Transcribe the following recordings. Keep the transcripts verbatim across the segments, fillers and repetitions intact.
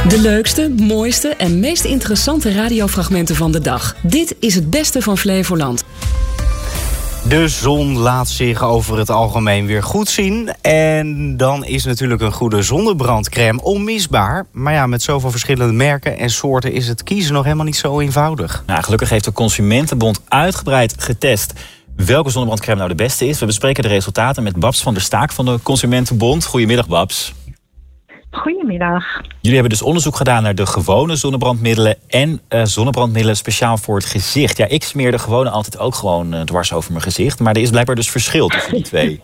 De leukste, mooiste en meest interessante radiofragmenten van de dag. Dit is het beste van Flevoland. De zon laat zich over het algemeen weer goed zien. En dan is natuurlijk een goede zonnebrandcrème onmisbaar. Maar ja, met zoveel verschillende merken en soorten is het kiezen nog helemaal niet zo eenvoudig. Nou, gelukkig heeft de Consumentenbond uitgebreid getest welke zonnebrandcrème nou de beste is. We bespreken de resultaten met Babs van der Staak van de Consumentenbond. Goedemiddag, Babs. Goedemiddag. Jullie hebben dus onderzoek gedaan naar de gewone zonnebrandmiddelen en uh, zonnebrandmiddelen speciaal voor het gezicht. Ja, ik smeer de gewone altijd ook gewoon uh, dwars over mijn gezicht. Maar er is blijkbaar dus verschil tussen die twee.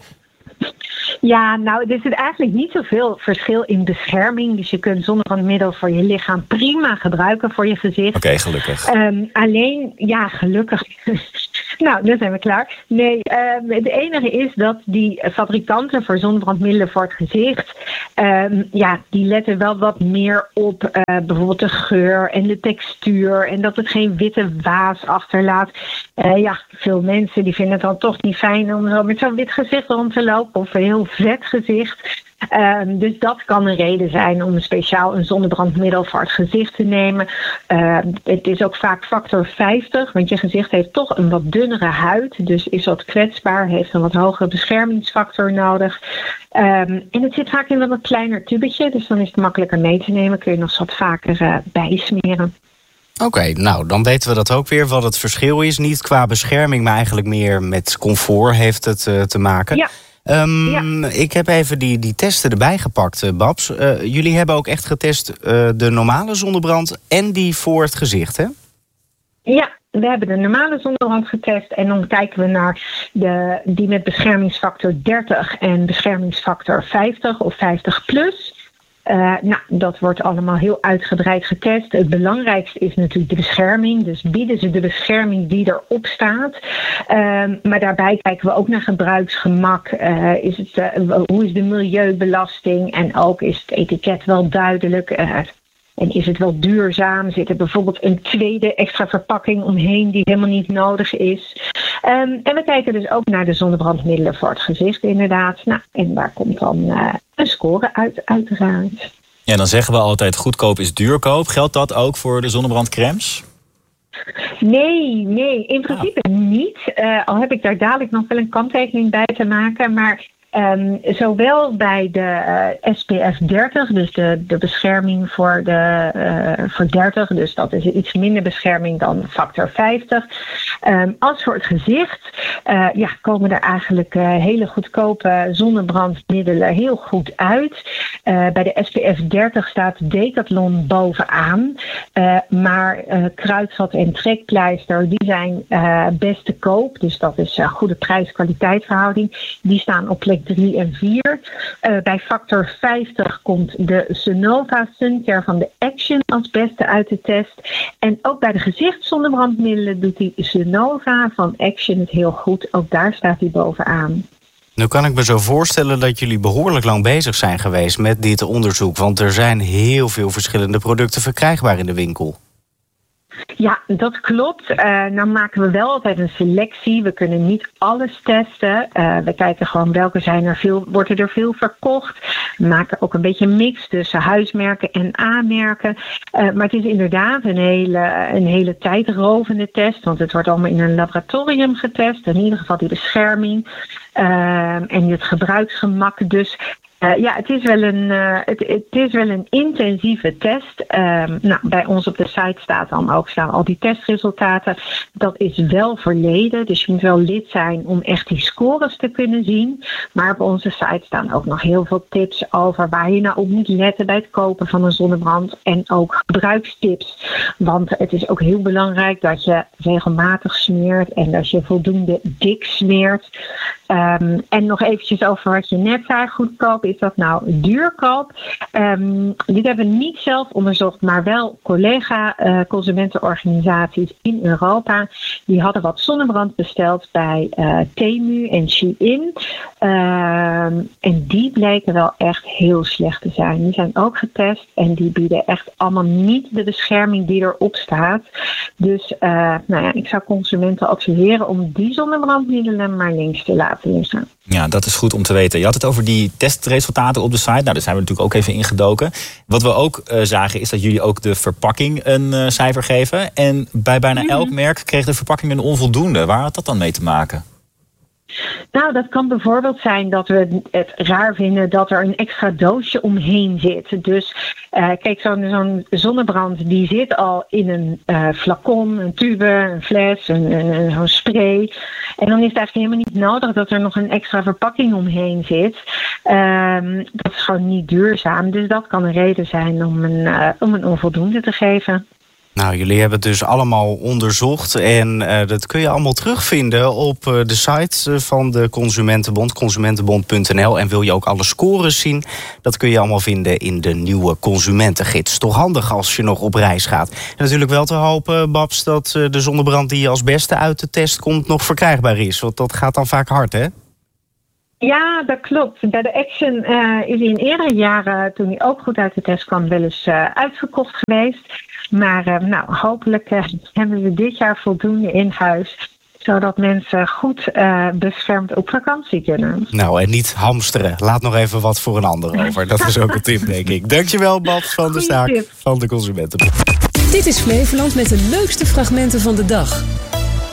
Ja, nou, er zit eigenlijk niet zoveel verschil in bescherming. Dus je kunt zonnebrandmiddel voor je lichaam prima gebruiken voor je gezicht. Oké, okay, gelukkig. Um, alleen, ja, gelukkig. Nou, dan zijn we klaar. Nee, um, het enige is dat die fabrikanten voor zonnebrandmiddelen voor het gezicht, Um, ja, die letten wel wat meer op uh, bijvoorbeeld de geur en de textuur en dat het geen witte waas achterlaat. Uh, ja, veel mensen die vinden het dan toch niet fijn om zo met zo'n wit gezicht rond te lopen of een heel vet gezicht. Um, dus dat kan een reden zijn om speciaal een zonnebrandmiddel voor het gezicht te nemen. Uh, het is ook vaak factor vijftig, want je gezicht heeft toch een wat dunnere huid. Dus is wat kwetsbaar, heeft een wat hogere beschermingsfactor nodig. Um, en het zit vaak in een wat kleiner tubetje, dus dan is het makkelijker mee te nemen. Kun je nog wat vaker uh, bijsmeren. Oké, okay, nou, dan weten we dat ook weer, wat het verschil is. Niet qua bescherming, maar eigenlijk meer met comfort heeft het uh, te maken. Ja. Um, ja. Ik heb even die, die testen erbij gepakt, uh, Babs. Uh, jullie hebben ook echt getest uh, de normale zonnebrand en die voor het gezicht, hè? Ja, we hebben de normale zonnebrand getest en dan kijken we naar de, die met beschermingsfactor dertig en beschermingsfactor vijftig of vijftig plus. Uh, nou, dat wordt allemaal heel uitgebreid getest. Het belangrijkste is natuurlijk de bescherming. Dus bieden ze de bescherming die erop staat. Uh, maar daarbij kijken we ook naar gebruiksgemak. Uh, is het, uh, hoe is de milieubelasting? En ook is het etiket wel duidelijk? Uh, En is het wel duurzaam? Zit er bijvoorbeeld een tweede extra verpakking omheen die helemaal niet nodig is? Um, en we kijken dus ook naar de zonnebrandmiddelen voor het gezicht inderdaad. Nou, en daar komt dan uh, een score uit, uiteraard. Ja, dan zeggen we altijd goedkoop is duurkoop. Geldt dat ook voor de zonnebrandcremes? Nee, nee, in principe oh. niet. Uh, al heb ik daar dadelijk nog wel een kanttekening bij te maken. Maar Um, zowel bij de uh, S P F dertig, dus de, de bescherming voor, de, uh, voor dertig, dus dat is iets minder bescherming dan factor vijftig. Um, als voor het gezicht uh, ja, komen er eigenlijk uh, hele goedkope zonnebrandmiddelen heel goed uit. Uh, bij de S P F dertig staat Decathlon bovenaan. Uh, maar uh, Kruidvat en Trekpleister, die zijn uh, best te koop. Dus dat is uh, goede prijs-kwaliteitverhouding. Die staan op plek drie en vier. Uh, bij factor vijftig komt de Sonova Suncare van de Action als beste uit de test. En ook bij de gezichtszonnebrandmiddelen doet die Sonova van Action het heel goed. Ook daar staat hij bovenaan. Nu kan ik me zo voorstellen dat jullie behoorlijk lang bezig zijn geweest met dit onderzoek. Want er zijn heel veel verschillende producten verkrijgbaar in de winkel. Ja, dat klopt. Uh, nou maken we wel altijd een selectie. We kunnen niet alles testen. Uh, we kijken gewoon welke zijn er veel, wordt er veel verkocht. We maken ook een beetje een mix tussen huismerken en A-merken. Uh, maar het is inderdaad een hele, een hele tijdrovende test. Want het wordt allemaal in een laboratorium getest. In ieder geval die bescherming uh, en het gebruiksgemak. Dus Uh, ja, het is wel een, uh, het, het is wel een intensieve test. Um, nou, bij ons op de site staat dan ook staan al die testresultaten. Dat is wel verleden, dus je moet wel lid zijn om echt die scores te kunnen zien. Maar op onze site staan ook nog heel veel tips over waar je nou op moet letten bij het kopen van een zonnebrand. En ook gebruikstips. Want het is ook heel belangrijk dat je regelmatig smeert en dat je voldoende dik smeert. Um, en nog eventjes over wat je net zei, goedkoop. Is dat nou duurkoop? Um, dit hebben we niet zelf onderzocht, maar wel collega-consumentenorganisaties uh, in Europa. Die hadden wat zonnebrand besteld bij uh, Temu en Shein. Um, en die bleken wel echt heel slecht te zijn. Die zijn ook getest en die bieden echt allemaal niet de bescherming die erop staat. Dus uh, nou ja, ik zou consumenten adviseren om die zonnebrandmiddelen maar links te laten lezen. Ja, dat is goed om te weten. Je had het over die testresultaten op de site. Nou, daar zijn we natuurlijk ook even ingedoken. Wat we ook uh, zagen is dat jullie ook de verpakking een uh, cijfer geven. En bij bijna mm-hmm. elk merk kreeg de verpakking een onvoldoende. Waar had dat dan mee te maken? Nou, dat kan bijvoorbeeld zijn dat we het raar vinden dat er een extra doosje omheen zit. Dus uh, kijk, zo'n, zo'n zonnebrand die zit al in een uh, flacon, een tube, een fles, een, een, een, zo'n spray. En dan is het eigenlijk helemaal niet nodig dat er nog een extra verpakking omheen zit. Um, dat is gewoon niet duurzaam. Dus dat kan een reden zijn om een, uh, om een onvoldoende te geven. Nou, jullie hebben het dus allemaal onderzocht en uh, dat kun je allemaal terugvinden op uh, de site van de Consumentenbond, consumentenbond punt n l. En wil je ook alle scores zien, dat kun je allemaal vinden in de nieuwe consumentengids. Toch handig als je nog op reis gaat. En natuurlijk wel te hopen, Babs, dat uh, de zonnebrand die als beste uit de test komt nog verkrijgbaar is. Want dat gaat dan vaak hard, hè? Ja, dat klopt. Bij de Action uh, is hij in eerdere jaren, toen hij ook goed uit de test kwam, wel eens uh, uitverkocht geweest. Maar uh, nou, hopelijk uh, hebben we dit jaar voldoende in huis, zodat mensen goed uh, beschermd op vakantie kunnen. Nou, en niet hamsteren. Laat nog even wat voor een ander over. Dat is ook een tip, denk ik. Dankjewel, Babs van der Staak van de Consumentenbond. Dit is Flevoland met de leukste fragmenten van de dag.